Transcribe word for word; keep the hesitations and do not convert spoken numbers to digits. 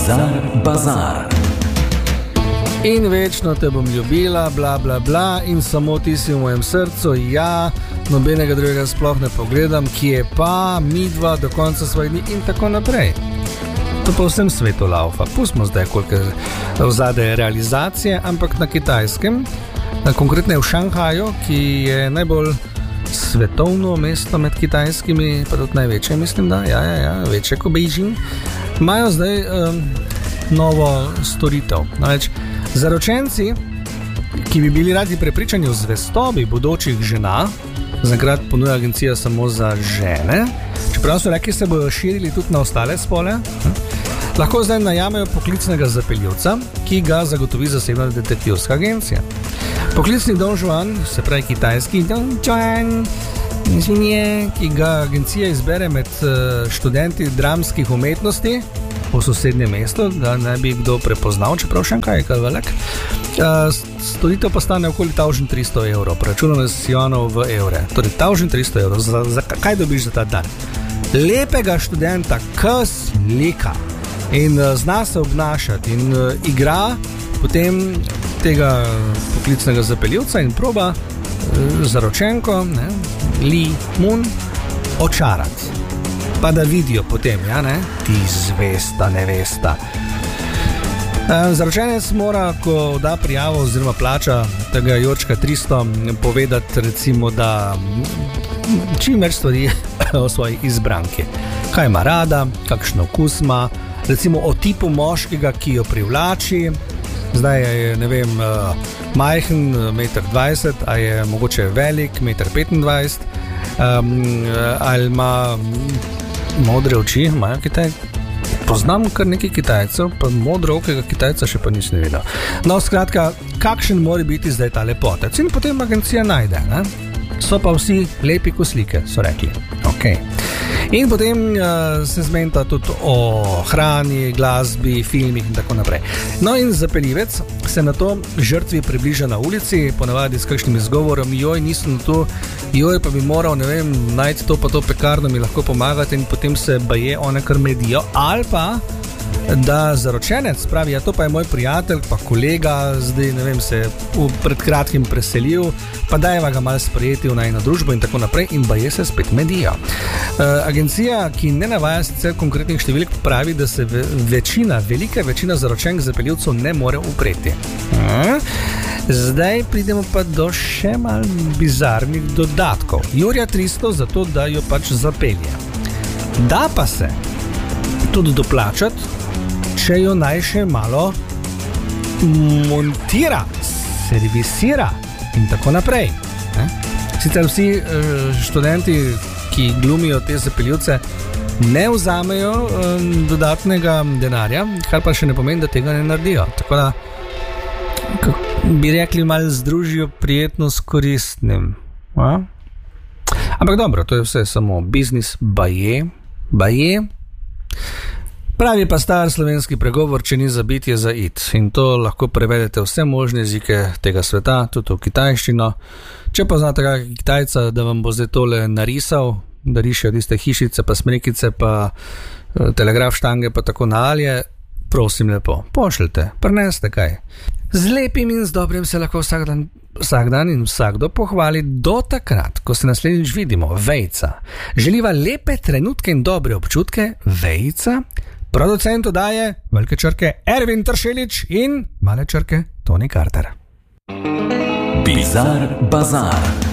Bizar Bazar. In večno te bom ljubila, bla bla bla, in samo ti si v mojem srcu, ja, nobenega drugega sploh ne pogledam, ki je pa midva do konca svojih dni in tako naprej. To po vsem svetu laufa. Pustimo zdaj, koliko vzade realizacije, ampak na Kitajskem, konkretno v Šanghaju, ki je najbolj svetovno mesto med kitajskimi, pa tudi največje, mislim, da, ja, ja, ja, večje kot Beijing, imajo zdaj um, novo storitev. Namreč, zaročenci, ki bi bili radi prepričani o zvestobi bodočih žena, zaenkrat ponuja agencija samo za žene, čeprav so rekli, se bojo širili tudi na ostale spole, lahko zdaj najamejo poklicnega zapeljivca, ki ga zagotovi zasebna detektivska agencija. Poklicni Don Juan, se pravi kitajski Don Juan, ki ga agencija izbere med študenti dramskih umetnosti po sosednjem mestu, da ne bi kdo prepoznal, čeprav Šanghaj je kaj velik. Storitev pa stane okoli tisoč tristo evrov, preračunano s sionov v evre. Torej, tisoč tristo evrov, za, za kaj dobiš za ta dan? Lepega študenta, ki slika in uh, zna se obnašati in uh, igra potem tega poklicnega zapeljivca in proba uh, zaročenko, ne, Li Mun, očarati. Pa da vidijo potem, ja, ne, ti zvesta nevesta. Uh, zaročenec mora, ko da prijavo oziroma plača tega Jorčka tristo, povedati recimo, da čim več stvari o svoji izbranki. Kaj ima rada, kakšno okus ima, recimo o tipu moškega, ki jo privlači. Zdaj je, ne vem, majhen, meter dvajset, a je mogoče velik, meter petindvajset, um, ali ima modre oči, imajo Kitaj. Poznam kar nekaj Kitajcev, pa modrookega Kitajca še pa nisem videl. No, skratka, kakšen mora biti zdaj ta lepotec? In potem agencija najde, ne? So pa vsi lepi kot slike, so rekli. Okay. In potem uh, se zmenta tudi o hrani, glasbi, filmih in tako naprej. No, in zapeljivec se na to žrtvi približa na ulici, ponavadi s kakšnim izgovorom, joj, nisem tu, joj, pa bi moral, ne vem, najti to pa to pekarno, mi lahko pomagati, in potem se baje one kar medijo, ali pa da zaročenec pravi, ja, to pa je moj prijatelj, pa kolega, zdaj, ne vem, se je pred kratkim preselil, pa dajeva ga malo sprejeti v najno družbo in tako naprej, in baje se spet medijo. E, agencija, ki ne navaja sicer konkretnih številk, pravi, da se večina, velika večina zaročenk zapeljivcev ne more upreti. E, zdaj pridemo pa do še malo bizarnih dodatkov. Jurja tristo za to, da jo pač zapelje. Da pa se tudi doplačati, če jo naj še malo montira, servisira in tako naprej. Ne? Sicer vsi študenti, ki glumijo te zapeljivce, ne vzamejo dodatnega denarja, kar pa še ne pomeni, da tega ne naredijo. Tako da, bi rekli, malo združijo prijetno s koristnim. A? Ampak dobro, to je vse samo biznis, baje, baje. Pravi pa star slovenski pregovor, če ni za bit, je za it. In to lahko prevedete vse možne jezike tega sveta, tudi v kitajščino. Če pa znate kakega Kitajca, da vam bo zdaj tole narisal, da rišejo tiste hišice, pa smrekice, pa telegraf štange, pa tako nalje, prosim lepo, pošljite, prineste kaj. Z lepim in z dobrim se lahko vsak dan, vsak dan in vsakdo pohvali do takrat, ko se naslednjič vidimo. Vejca. Želiva lepe trenutke in dobre občutke. Vejca. Producentu daje velike črke Ervin Tršelič in male črke Toni Carter. Bizar Bazar.